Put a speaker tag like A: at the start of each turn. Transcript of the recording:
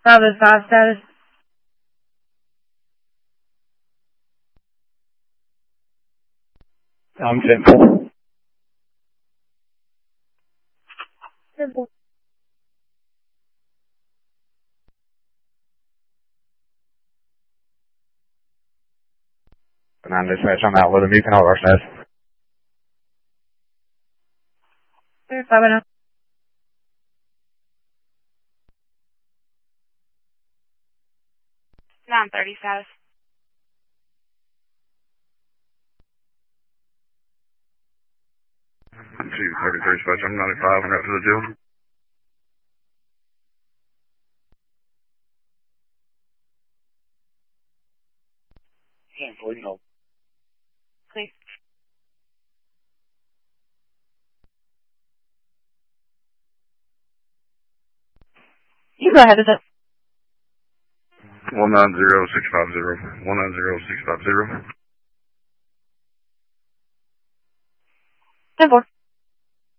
A: Bravo 5 status.
B: I'm 10-4.
A: 10-4.
B: 9 dispatch, I'm out with him. You can hold our status.
A: 5-0.
C: 930 status.
D: 233 dispatch, I'm 95 and out to the jail.
B: 10-4, you know.
C: Please.
A: You go ahead with it.
D: 190650. 190650.
A: 10-4.